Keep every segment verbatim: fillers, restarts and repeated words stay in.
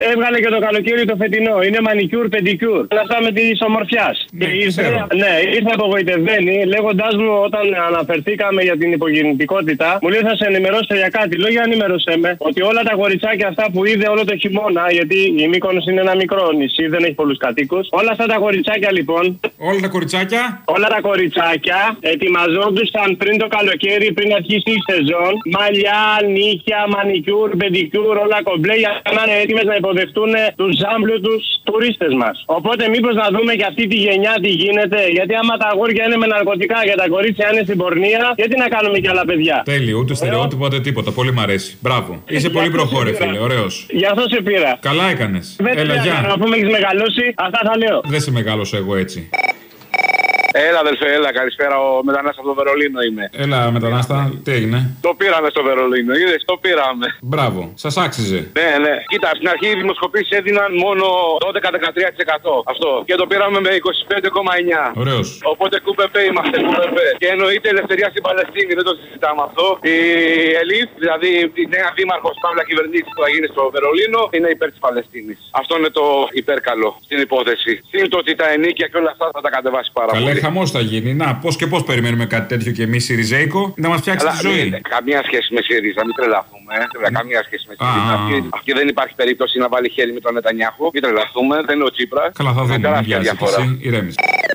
Έβγαλε και το καλοκαίρι το φετινό. Είναι μανικιούρ, πεντικιούρ. Όλα αυτά με τη ομορφιά. Ναι, και ήρθε, ναι, ήρθε απογοητευμένη, λέγοντάς μου όταν αναφερθήκαμε για την υπογεννητικότητα, μου λέει θα σε ενημερώσω για κάτι. Λέω για ενημερώσέ με ότι όλα τα κοριτσάκια αυτά που είδε όλο το χειμώνα, γιατί η Μύκονος είναι ένα μικρό νησί, δεν έχει πολλούς κατοίκους. Όλα αυτά τα κοριτσάκια λοιπόν. Όλα τα κοριτσάκια. Όλα τα κοριτσάκια ετοιμαζόντουσαν πριν το καλοκαίρι, πριν αρχίσει η σεζόν. Μαλλιά, νύχια, μανικιούρ, πεντικιούρ, όλα κομπλέ για να είναι έτοιμες να υποδεχτούν τους ζάμπλουτους τουρίστες μας. Οπότε μήπως να δούμε και αυτή τη γενιά τι γίνεται. Γιατί άμα τα αγόρια είναι με ναρκωτικά και τα κορίτσια είναι στην πορνεία, γιατί να κάνουμε κι άλλα παιδιά. Τέλειο, ούτε στερεότυπο ούτε τίποτα. Πολύ μ' αρέσει. Μπράβο. Είσαι πολύ προχώρε, φίλε. Ωραίος. Γι' αυτό σε πήρα. Καλά έκανες. Έλα, γεια. Αφού με έχεις μεγαλώσει, αυτά θα λέω. Δεν σε μεγάλωσα εγώ έτσι. Έλα, αδελφέ, έλα, καλησπέρα. Ο μετανάστα από το Βερολίνο είμαι. Έλα, μετανάστα, τι έγινε? Το πήραμε στο Βερολίνο, είδες, το πήραμε. Μπράβο, σας άξιζε. Ναι, ναι. Κοίτα, στην αρχή οι δημοσκοπήσεις έδιναν μόνο δώδεκα με δεκατρία τοις εκατό. Αυτό. Και το πήραμε με είκοσι πέντε κόμμα εννιά. Ωραίος. Οπότε κουπεπέ είμαστε, κουπεπέ. Και εννοείται ελευθερία στην Παλαιστίνη, δεν το συζητάμε αυτό. Η Ελίθ, δηλαδή η νέα δήμαρχος Παύλα κυβερνήση που θα γίνει στο Βερολίνο, είναι υπέρ της Παλαιστίνης. Αυτό είναι το υπέρκαλο στην υπόθεση. Συν το ότι τα ενίκια και όλα αυτά θα τα κατεβάσει πάρα πολύ. Χαμός θα γίνει. Να, πώς και πώς περιμένουμε κάτι τέτοιο και εμείς Συριζέικο να μας φτιάξει αλλά, τη ζωή. Ναι, καμία σχέση με ΣΥΡΙΖΑ, μην τρελαθούμε. Mm. Καμία σχέση με ΣΥΡΙΖΑ. Αυτή, αυτή δεν υπάρχει περίπτωση να βάλει χέρι με τον Νετανιάχου. Μην τρελαθούμε, δεν είναι ο Τσίπρας. Καλά, θα δούμε. Μην βιάζεσαι κι εσύ. Ηρέμησε.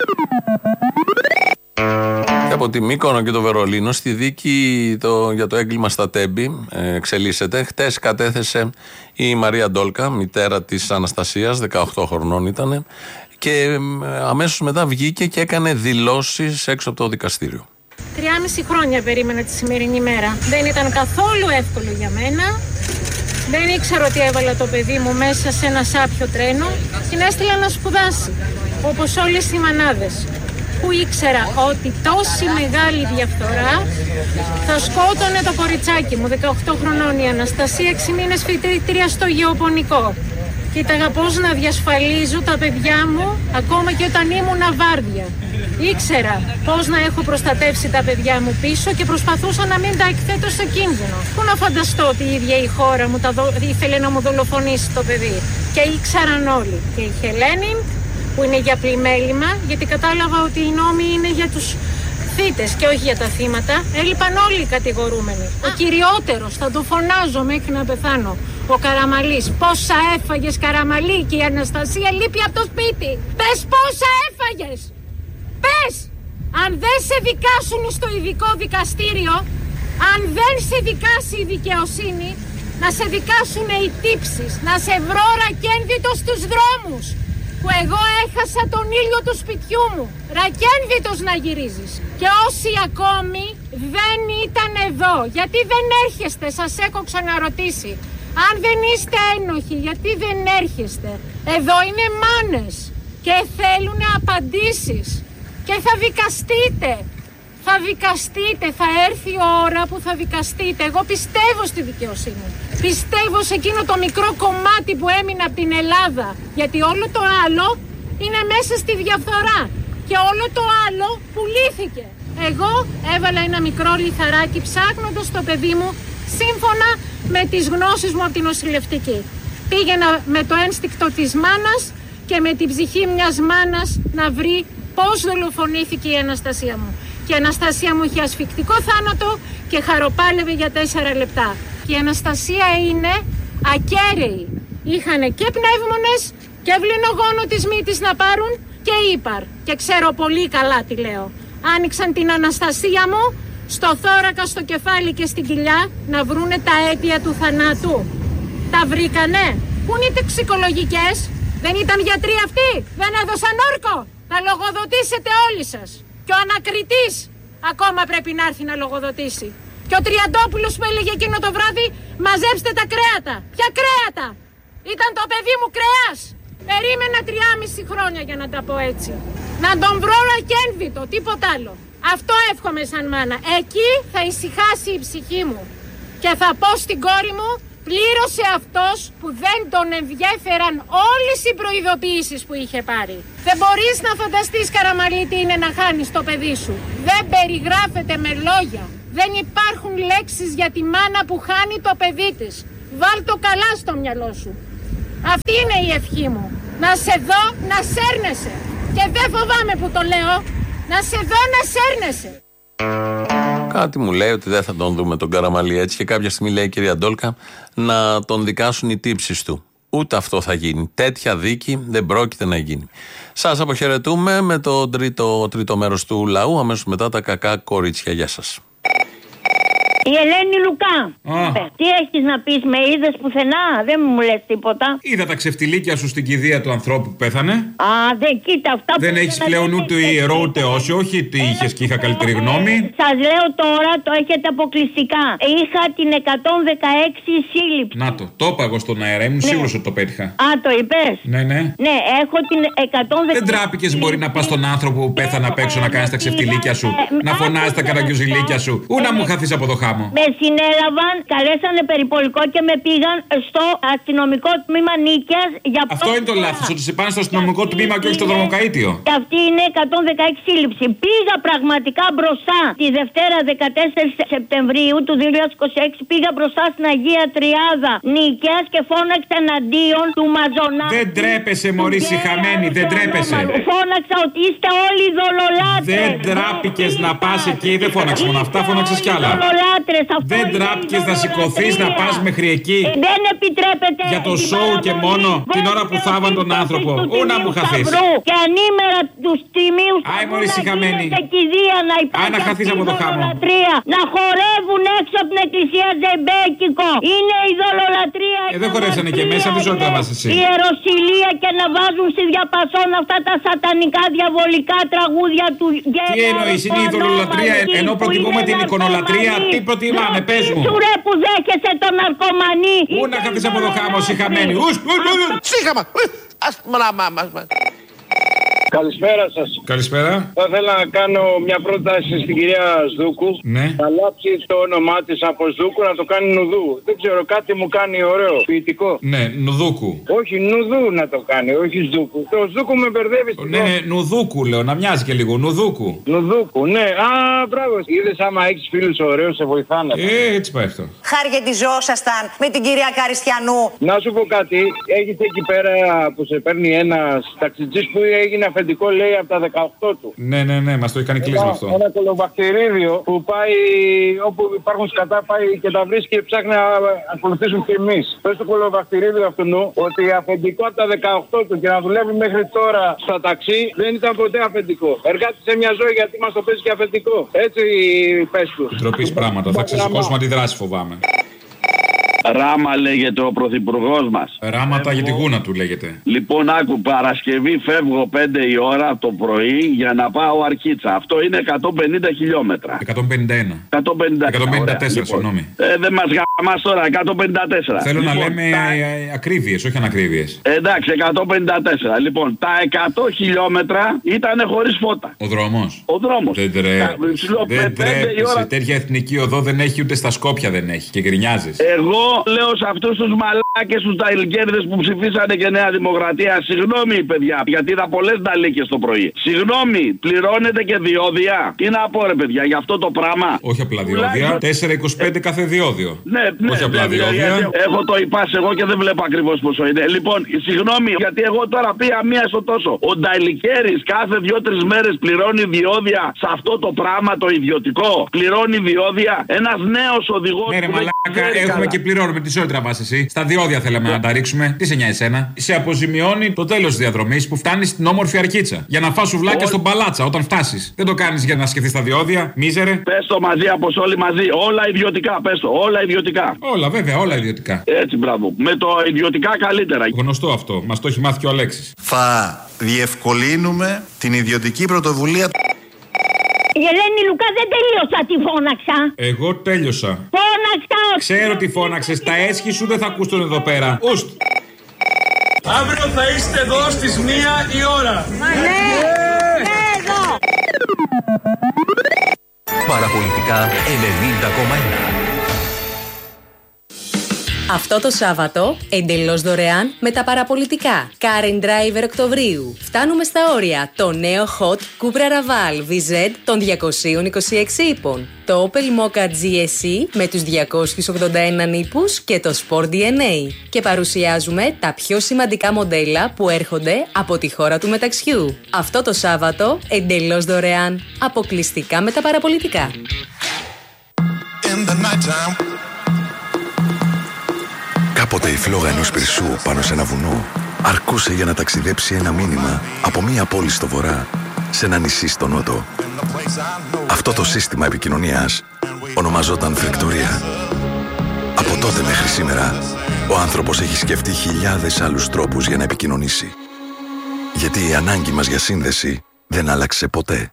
Από τη Μύκονο και το Βερολίνο στη δίκη το, για το έγκλημα στα Τέμπη ε, εξελίσσεται. Χτες κατέθεσε η Μαρία Ντόλκα, μητέρα της Αναστασίας, δεκαοκτώ χρονών ήταν, και αμέσως μετά βγήκε και έκανε δηλώσεις έξω από το δικαστήριο. Τριάμιση χρόνια περίμενα τη σημερινή μέρα. Δεν ήταν καθόλου εύκολο για μένα. Δεν ήξερα ότι έβαλα το παιδί μου μέσα σε ένα σάπιο τρένο. Την έστειλα να σπουδάσει, όπως όλες οι μανάδες. Που ήξερα ότι τόση μεγάλη διαφθορά θα σκότωνε το κοριτσάκι μου, δεκαοκτώ χρονών η Αναστασία, έξι μήνες φοιτήτρια στο γεωπονικό. Κοίταγα πώς να διασφαλίζω τα παιδιά μου ακόμα και όταν ήμουν βάρδια. Ήξερα πώς να έχω προστατεύσει τα παιδιά μου πίσω και προσπαθούσα να μην τα εκθέτω σε κίνδυνο. Πού να φανταστώ ότι η ίδια η χώρα μου τα δο... ήθελε να μου δολοφονήσει το παιδί. Και ήξεραν όλοι. Και η Χελένη, που είναι για πλημέλημα, γιατί κατάλαβα ότι οι νόμοι είναι για τους θύτες και όχι για τα θύματα. Έλειπαν όλοι οι κατηγορούμενοι. Ο κυριότερος, θα το φωνάζω μέχρι να πεθάνω, ο Καραμαλής. Πόσα έφαγες, Καραμαλή? Και η Αναστασία λείπει από το σπίτι. Πες πόσα έφαγες. Πες. Αν δεν σε δικάσουν στο ειδικό δικαστήριο, αν δεν σε δικάσει η δικαιοσύνη, να σε δικάσουν οι τύψεις, να σε βρω ρακένδυτο στους δρόμους, που εγώ έχασα τον ήλιο του σπιτιού μου. Ρακένδυτος να γυρίζεις. Και όσοι ακόμη δεν ήταν εδώ, γιατί δεν έρχεστε, σας έχω ξαναρωτήσει. Αν δεν είστε ένοχοι, γιατί δεν έρχεστε? Εδώ είναι μάνες και θέλουν απαντήσεις. Και θα δικαστείτε. Θα δικαστείτε, θα έρθει η ώρα που θα δικαστείτε. Εγώ πιστεύω στη δικαιοσύνη. Πιστεύω σε εκείνο το μικρό κομμάτι που έμεινε από την Ελλάδα. Γιατί όλο το άλλο είναι μέσα στη διαφθορά. Και όλο το άλλο πουλήθηκε. Εγώ έβαλα ένα μικρό λιθαράκι ψάχνοντας το παιδί μου σύμφωνα με τις γνώσεις μου από την νοσηλευτική. Πήγαινα με το ένστικτο της μάνας και με την ψυχή μιας μάνας να βρει πώς δολοφονήθηκε η Αναστασία μου. Και η Αναστασία μου είχε ασφυκτικό θάνατο και χαροπάλευε για τέσσερα λεπτά. Και η Αναστασία είναι ακέραιη. Είχανε και πνεύμονες και βληνογόνο της μύτης να πάρουν και ύπαρ. Και ξέρω πολύ καλά τι λέω. Άνοιξαν την Αναστασία μου στο θώρακα, στο κεφάλι και στην κοιλιά να βρούνε τα αίτια του θανάτου. Τα βρήκανε. Πού είναι οι τοξικολογικές? Δεν ήταν γιατροί αυτοί? Δεν έδωσαν όρκο? Θα λογοδοτήσετε όλοι σας. Και ο ανακριτής ακόμα πρέπει να έρθει να λογοδοτήσει. Και ο Τριαντόπουλος που έλεγε εκείνο το βράδυ, μαζέψτε τα κρέατα. Ποια κρέατα? Ήταν το παιδί μου κρέας. Περίμενα τριάμιση χρόνια για να τα πω έτσι. Να τον βρω ρακένδυτο, τίποτα άλλο. Αυτό εύχομαι σαν μάνα. Εκεί θα ησυχάσει η ψυχή μου. Και θα πω στην κόρη μου, πλήρωσε αυτός που δεν τον ενδιέφεραν όλες οι προειδοποιήσεις που είχε πάρει. Δεν μπορείς να φανταστείς, Καραμαλή, τι είναι να χάνεις το παιδί σου. Δεν περιγράφεται με λόγια. Δεν υπάρχουν λέξεις για τη μάνα που χάνει το παιδί της. Βάλ το καλά στο μυαλό σου. Αυτή είναι η ευχή μου. Να σε δω να σέρνεσαι. Και δεν φοβάμαι που το λέω. Να σε δω να σέρνεσαι. Κάτι μου λέει ότι δεν θα τον δούμε τον Καραμαλή έτσι, και κάποια στιγμή λέει η κυρία Ντόλκα να τον δικάσουν οι τύψεις του. Ούτε αυτό θα γίνει. Τέτοια δίκη δεν πρόκειται να γίνει. Σας αποχαιρετούμε με το τρίτο, τρίτο μέρος του λαού, αμέσως μετά τα κακά κορίτσια. Γεια σας. Η Ελένη Λουκά. Α. Τι έχεις να πεις, με είδες πουθενά, δεν μου λες τίποτα. Είδα τα ξεφτιλίκια σου στην κηδεία του ανθρώπου που πέθανε. Α, δεν κοίτα αυτά που. Δεν έχεις πλέον ούτε ιερό ούτε όσιο, όχι τι είχες και είχα καλύτερη γνώμη. Σας λέω τώρα, το έχετε αποκλειστικά. Είχα την εκατόν δεκαέξι σύλληψη. Να το, το είπα εγώ στον αέρα, ήμουν Ναι. σίγουρος ότι το πέτυχα. Α, το είπες. Ναι, ναι. Ναι, έχω την εκατόν δεκαέξι. Δεν τράπηκες μπορεί να πας στον άνθρωπο που πέθανε απ' έξω να κάνεις τα ξεφτιλίκια σου, να φωνάζεις τα καραγκιουζιλίκια σου, ού να μου χαθείς από το χάμο. Με συνέλαβαν, καλέσανε περιπολικό και με πήγαν στο αστυνομικό τμήμα Νίκαιας για πρώτη Αυτό είναι το φορά. λάθος, ότι σε πάνε στο αστυνομικό τμήμα και όχι στο δρομοκαΐτιο. Και αυτή είναι εκατόν δεκαέξι σύλληψη. Πήγα πραγματικά μπροστά τη Δευτέρα δεκατέσσερις Σεπτεμβρίου του δύο χιλιάδες είκοσι έξι. Πήγα μπροστά στην Αγία Τριάδα Νίκαιας και φώναξα εναντίον του Μαζονά. Δεν τρέπεσαι, μωρή συχαμένη, δεν τρέπεσαι. Φώναξα ότι είστε όλοι δολολάτρες. Δεν τράπηκες να πας εκεί, δεν φώναξες μόνο αυτά, φώναξες κι άλλα. Δεν τράπηκες να σηκωθείς να πας μέχρι εκεί. Δεν επιτρέπεται. Για το σοου και μόνο την ώρα που θάβαν τον άνθρωπο. Ού να μου χαθείς. Και ανήμερα τους τιμίους. Άι μωρή συχαμένη. Άι να χαθείς από το χάμο. Να χορεύουν έξω από την εκκλησία ζεμπέκικο. Είναι η δολολατρία. Ε, δεν χορεύσανε και μέσα, δεν ξέρω τι θα βάζεις εσύ. Η ιεροσυλία και να βάζουν στη διαπασόν αυτά τα σατανικά διαβολικά τραγούδια του. Τι εννοείς, είναι η δολολατρία, ενώ προτιμούμε την εικονολατρία. Τι προτιμάμε, πες μου. Σου ρε που δέχεσαι τον ναρκωμανή. Ού να χαθείς από το χάμο, συχαμένη. Σύγχαμα! Ας μ. Καλησπέρα σας. Καλησπέρα. Θα ήθελα να κάνω μια πρόταση στην κυρία Σδούκου. Ναι. Θα αλλάξει το όνομά της από Ζούκου να το κάνει Νουδού. Δεν ξέρω, κάτι μου κάνει ωραίο. Ποιητικό. Ναι, Νουδούκου. Όχι, Νουδού να το κάνει, όχι Ζούκου. Το Ζούκου με μπερδεύει. Ναι, ναι, Νουδούκου λέω, να μοιάζει και λίγο. Νουδούκου. Νουδούκου, ναι. Α, μπράβο. Είδες άμα έχεις φίλους ωραίους, σε βοηθάνε. Ε, έτσι πάει αυτό. Χαριετιζόσασταν με την κυρία Καριστιανού. Να σου πω κάτι. Έχεις εκεί πέρα που σε παίρνει ένας ταξιτζής που έγινε αφεντικό, λέει, από τα δεκαοκτώ του. Ναι, ναι, ναι, μας το έχει κάνει κλείσμα αυτό. Ένα κολοβακτηρίδιο που πάει όπου υπάρχουν σκατά, πάει και τα βρίσκει και ψάχνει να ακολουθήσουν και εμείς. Πες το κολοβακτηρίδιο αυτού ότι αφεντικό από τα δεκαοκτώ του και να δουλεύει μέχρι τώρα στα ταξί δεν ήταν ποτέ αφεντικό. Εργάτη σε μια ζωή γιατί μας το παίζει και αφεντικό. Έτσι πες του. Τροπής πράγματα. Θα ξεσηκώσουμε αντιδράσει, φοβάμαι. Ράμα λέγεται ο πρωθυπουργός μας. Ράματα για τη γούνα του λέγεται. Λοιπόν, άκου, Παρασκευή φεύγω πέντε η ώρα το πρωί για να πάω Αρκίτσα. Αυτό είναι εκατόν πενήντα χιλιόμετρα. εκατόν πενήντα ένα. εκατόν πενήντα, εκατόν πενήντα τέσσερα, λοιπόν. συγγνώμη. Ε, δεν μας γαμάς τώρα, εκατόν πενήντα τέσσερα. Θέλω λοιπόν, να λέμε τα... ακρίβειες, όχι ανακρίβειες. Εντάξει, εκατόν πενήντα τέσσερα. Λοιπόν, τα εκατό χιλιόμετρα ήταν χωρίς φώτα. Ο δρόμος. Ο δρόμος. Δεν τρέπεσαι. Δεν τρέπεσαι. Τέτοια εθνική οδό δεν έχει, ούτε στα Σκόπια δεν έχει. Και γκρινιάζεις. Εγώ λέω σε αυτούς τους μαλάκες, τους ταϊλγκέρδες που ψηφίσανε και Νέα Δημοκρατία, συγγνώμη παιδιά, γιατί είδα πολλές νταλίκες το πρωί. Συγγνώμη, πληρώνετε και διόδια. Τι να πω ρε παιδιά, για αυτό το πράγμα. Όχι απλά διόδια, τέσσερα είκοσι πέντε κάθε διόδιο. Ναι, ναι, όχι απλά ναι, διόδια. Έχω το υπάς εγώ και δεν βλέπω ακριβώς πόσο είναι. Λοιπόν, συγγνώμη, γιατί εγώ τώρα πήγα μία στο τόσο. Ο Νταϊλικέρης κάθε δύο-τρεις μέρες πληρώνει διόδια σε αυτό το πράγμα το ιδιωτικό. Πληρώνει διόδια. Ένας νέος οδηγός. Ναι, ρε μαλάκα, έχουμε και πληρώνουμε. Τι σώρη τραβάς εσύ. Στα διόδια θέλαμε να τα ρίξουμε. Τι σε νοιάζει εσένα. Σε αποζημιώνει το τέλος της διαδρομής που φτάνει στην όμορφη Αρκίτσα. Για να φας σουβλάκια στον Παλάτσα όταν φτάσεις. Δεν το κάνεις για να σκεφτείς τα διόδια, μίζερε. Πες το μαζί από όλοι μαζί. Όλα ιδιωτικά, πες το. Όλα ιδιωτικά. Όλα, βέβαια, όλα ιδιωτικά. Έτσι, μπράβο. Με το ιδιωτικά καλύτερα. Γνωστό αυτό. Μας το έχει μάθει και ο Αλέξης. Θα διευκολύνουμε την ιδιωτική πρωτοβουλία. Η Ελένη Λουκά δεν τελείωσα, τη φώναξα. Εγώ τέλειωσα. Φώναξα. Ξέρω τι φώναξες. Τα έσχη σου δεν θα ακούσουν εδώ πέρα. Ουστ. Αύριο θα είστε εδώ στις μία η ώρα. Μα ναι, ναι, εδώ. Παραπολιτικά ενενήντα κόμμα ένα. Αυτό το Σάββατο, εντελώς δωρεάν με τα παραπολιτικά. Car and Driver Οκτωβρίου. Φτάνουμε στα όρια. Το νέο Hot Cupra Raval βι ζετ των διακοσίων είκοσι έξι ύπων. Το Opel Mokka τζι ες ι με τους διακόσιους ογδόντα ένα ύπους και το Sport ντι εν έι. Και παρουσιάζουμε τα πιο σημαντικά μοντέλα που έρχονται από τη χώρα του μεταξιού. Αυτό το Σάββατο, εντελώς δωρεάν. Αποκλειστικά με τα παραπολιτικά. Κάποτε η φλόγα ενός πυρσού πάνω σε ένα βουνό αρκούσε για να ταξιδέψει ένα μήνυμα από μία πόλη στο βορρά σε ένα νησί στο νότο. Αυτό το σύστημα επικοινωνίας ονομαζόταν φρεκτορία. Από τότε μέχρι σήμερα, ο άνθρωπος έχει σκεφτεί χιλιάδες άλλους τρόπους για να επικοινωνήσει. Γιατί η ανάγκη μας για σύνδεση δεν άλλαξε ποτέ.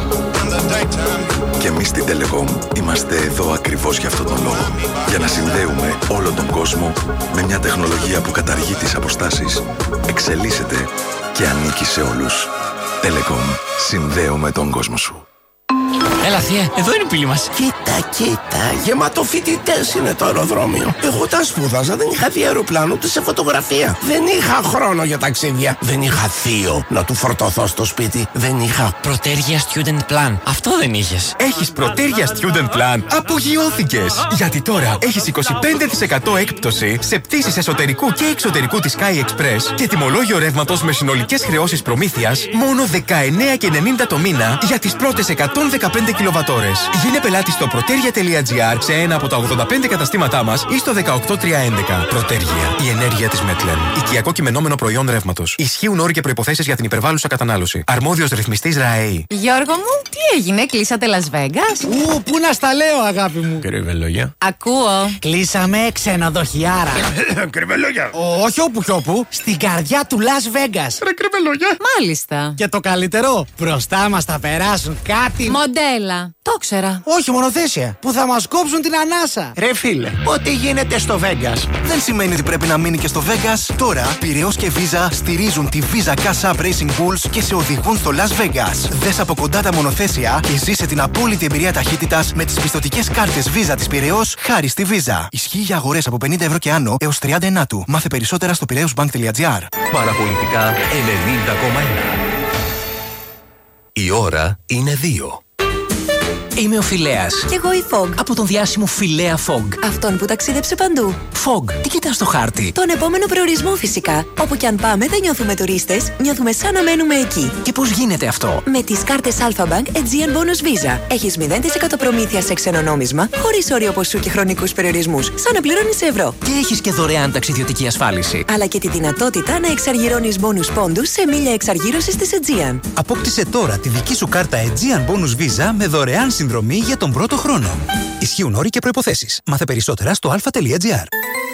Και εμείς στην Telecom είμαστε εδώ ακριβώς για αυτόν τον λόγο. Για να συνδέουμε όλο τον κόσμο με μια τεχνολογία που καταργεί τις αποστάσεις, εξελίσσεται και ανήκει σε όλους. Telecom. Συνδέουμε τον κόσμο σου. Έλα θεία, εδώ είναι η πύλη μας. Κοίτα, κοίτα, γεμάτο φοιτητές είναι το αεροδρόμιο. Εγώ όταν σπούδαζα δεν είχα δει αεροπλάνο ούτε σε φωτογραφία. Δεν είχα χρόνο για ταξίδια. Δεν είχα θείο να του φορτωθώ στο σπίτι. Δεν είχα Protergia Student Plan. Αυτό δεν είχες. Έχεις Protergia Student Plan. Απογειώθηκες. Γιατί τώρα έχεις είκοσι πέντε τοις εκατό έκπτωση σε πτήσεις εσωτερικού και εξωτερικού της Sky Express και τιμολόγιο ρεύματος με συνολικές χρεώσεις προμήθειας μόνο δεκαεννέα και ενενήντα το μήνα για τις πρώτες εκατόν δεκαπέντε κιλοβατόρες. Γίνε πελάτη στο protergia τελεία gr σε ένα από τα ογδόντα πέντε καταστήματά μας ή στο δεκαοκτώ τριακόσια έντεκα. Protergia. Η ενέργεια της Μέτλεν. Οικιακό κειμενόμενο προϊόν ρεύματος. Ισχύουν όροι και προϋποθέσεις για την υπερβάλλουσα κατανάλωση. Αρμόδιος ρυθμιστής ΡΑΕΗ. Γιώργο μου, τι έγινε, κλείσατε Las Vegas? Ου, πού να στα λέω, αγάπη μου. Κρυβελόγια. Ακούω. Κλείσαμε ξενοδοχιάρα. Κρυβελόγια. Όχι όπου κι όπου, στην καρδιά του Las Vegas. Ρε κρυβελόγια. Μάλιστα. Και το καλύτερο, μπροστά μας θα περάσουν κάτι. Μοντέλα. Το ξέρα. Όχι μονοθέσια, που θα μας κόψουν την ανάσα. Ρε φίλε, ό,τι γίνεται στο Vegas δεν σημαίνει ότι πρέπει να μείνει και στο Vegas. Τώρα, Πειραιώς και Visa στηρίζουν τη Visa Cash App Racing Bulls και σε οδηγούν στο Las Vegas. Δες από κοντά τα μονοθέσια και ζήσε την απόλυτη εμπειρία ταχύτητας με τις πιστωτικές κάρτες Visa της Πειραιώς χάρη στη Visa. Ισχύει για αγορές από πενήντα ευρώ και άνω έως τριάντα εννέα του. Μάθε περισσότερα στο πειραιώσμπανκ τελεία gr. Παραπολιτικά ενενήντα κόμμα ένα. Η ώρα είναι δύο. Είμαι ο Φιλέας. Κι εγώ η Fog. Από τον διάσημο Φιλέα Fog. Αυτόν που ταξίδεψε παντού. Fog, τι κοιτάς στο χάρτη? Τον επόμενο προορισμό φυσικά. Όπου κι αν πάμε δεν νιώθουμε τουρίστες, νιώθουμε σαν να μένουμε εκεί. Και πώς γίνεται αυτό? Με τις κάρτες Alpha Bank Aegean Bonus Visa. Έχεις μηδέν τοις εκατό προμήθεια σε ξένο νόμισμα, χωρίς όριο ποσού και χρονικούς περιορισμούς. Σαν να πληρώνεις ευρώ. Και έχεις και δωρεάν ταξιδιωτική ασφάλιση. Αλλά και τη δυνατότητα να εξαργυρώνεις bonus πόντους σε μίλια εξαργύρωσης της Aegean. Απόκτησε τώρα τη δική σου κάρτα Aegean Bonus Visa με δωρεάν συνδρομή για τον πρώτο χρόνο. Ισχύουν όροι και προϋποθέσεις. Μάθε περισσότερα στο αλφα τελεία gr.